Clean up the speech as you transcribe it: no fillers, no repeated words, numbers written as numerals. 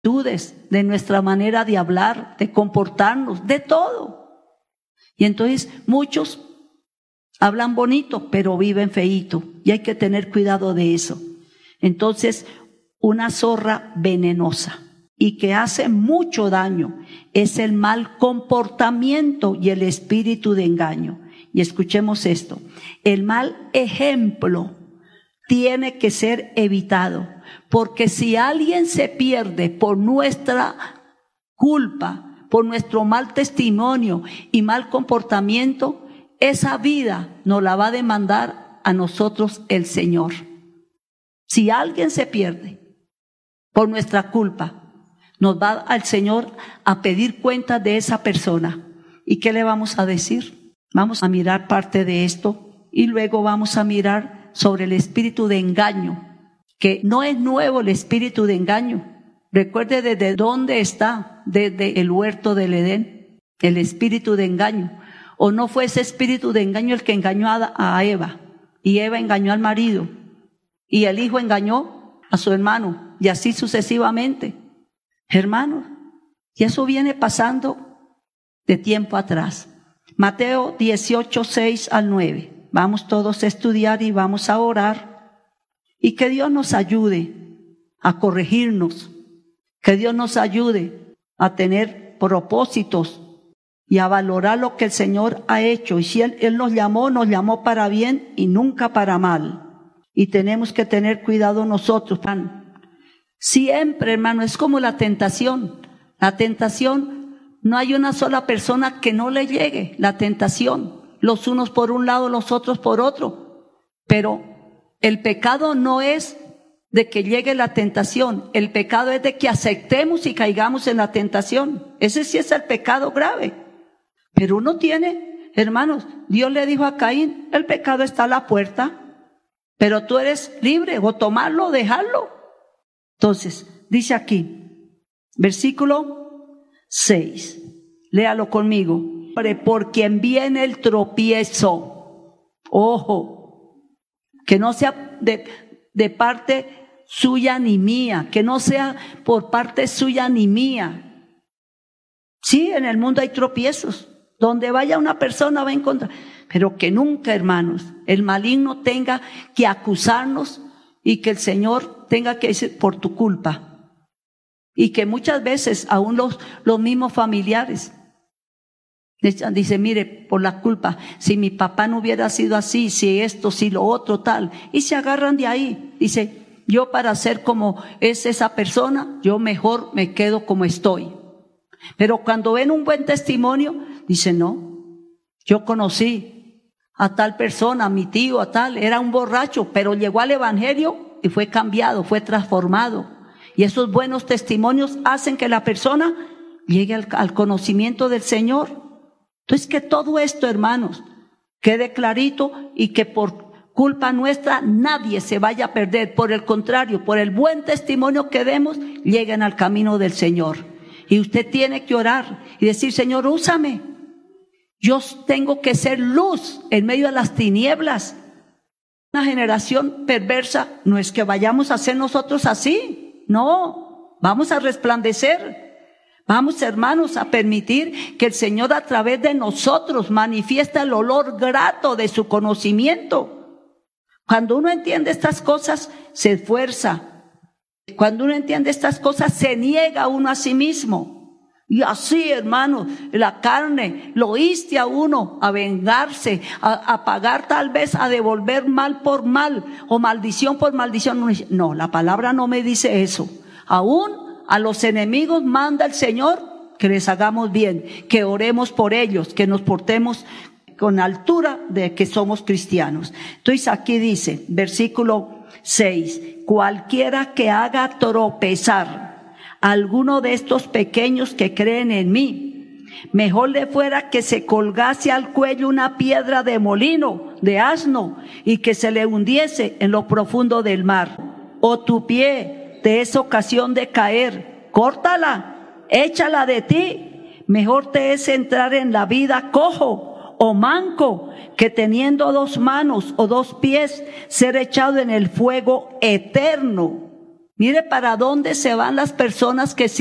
de nuestra manera de hablar, de comportarnos, de todo. Y entonces muchos hablan bonito, pero viven feíto, y hay que tener cuidado de eso. Entonces, una zorra venenosa y que hace mucho daño es el mal comportamiento y el espíritu de engaño. Y escuchemos esto: el mal ejemplo tiene que ser evitado, porque si alguien se pierde por nuestra culpa, por nuestro mal testimonio y mal comportamiento, esa vida nos la va a demandar a nosotros el Señor. Si alguien se pierde por nuestra culpa, nos va al Señor a pedir cuenta de esa persona. ¿Y qué le vamos a decir? Vamos a mirar parte de esto y luego vamos a mirar sobre el espíritu de engaño, que no es nuevo el espíritu de engaño. Recuerde desde dónde está, desde el huerto del Edén, el espíritu de engaño. ¿O no fue ese espíritu de engaño el que engañó a Eva? Y Eva engañó al marido, y el hijo engañó a su hermano, y así sucesivamente. Hermanos, y eso viene pasando de tiempo atrás. Mateo 18, 6 al 9. Vamos todos a estudiar y vamos a orar. Y que Dios nos ayude a corregirnos, que Dios nos ayude a tener propósitos y a valorar lo que el Señor ha hecho. Y si Él nos llamó para bien y nunca para mal. Y tenemos que tener cuidado nosotros. Siempre, hermano, es como la tentación. La tentación, no hay una sola persona que no le llegue la tentación. Los unos por un lado, los otros por otro. Pero el pecado no es de que llegue la tentación. El pecado es de que aceptemos y caigamos en la tentación. Ese sí es el pecado grave. Pero uno tiene, hermanos, Dios le dijo a Caín, el pecado está a la puerta, pero tú eres libre, o tomarlo o dejarlo. Entonces, dice aquí, versículo 6, léalo conmigo. Por quien viene el tropiezo, ojo, que no sea de parte suya ni mía, que no sea por parte suya ni mía. Sí, en el mundo hay tropiezos, donde vaya una persona va a encontrar, pero que nunca, hermanos, el maligno tenga que acusarnos y que el Señor tenga que decir por tu culpa. Y que muchas veces aún los mismos familiares dice, mire, por la culpa, si mi papá no hubiera sido así, si esto, si lo otro, tal, y se agarran de ahí. Dice, yo para ser como es esa persona, yo mejor me quedo como estoy. Pero cuando ven un buen testimonio, dice, no, yo conocí a tal persona, a mi tío, a tal, era un borracho, pero llegó al evangelio y fue cambiado, fue transformado. Y esos buenos testimonios hacen que la persona llegue al conocimiento del Señor. Entonces, que todo esto, hermanos, quede clarito y que por culpa nuestra nadie se vaya a perder. Por el contrario, por el buen testimonio que demos, lleguen al camino del Señor. Y usted tiene que orar y decir, Señor, úsame. Yo tengo que ser luz en medio de las tinieblas. Una generación perversa, no es que vayamos a ser nosotros así. No, vamos a resplandecer. Vamos, hermanos, a permitir que el Señor a través de nosotros manifieste el olor grato de su conocimiento. Cuando uno entiende estas cosas, se esfuerza. Cuando uno entiende estas cosas, se niega uno a sí mismo. Y así, hermanos, la carne lo inste a uno a vengarse, a pagar tal vez, a devolver mal por mal o maldición por maldición. No, la palabra no me dice eso. Aún a los enemigos manda el Señor que les hagamos bien, que oremos por ellos, que nos portemos con altura de que somos cristianos. Entonces aquí dice, versículo 6, cualquiera que haga tropezar a alguno de estos pequeños que creen en mí, mejor le fuera que se colgase al cuello una piedra de molino, de asno, y que se le hundiese en lo profundo del mar. O tu pie te es ocasión de caer, córtala, échala de ti. Mejor te es entrar en la vida cojo o manco, que teniendo 2 manos o 2 pies, ser echado en el fuego eterno. Mire para dónde se van las personas que